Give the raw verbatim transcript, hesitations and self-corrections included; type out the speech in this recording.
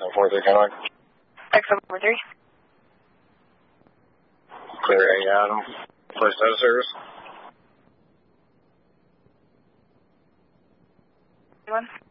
four three Kennewick. X four three. Clear eight Adam. Place out of service. One.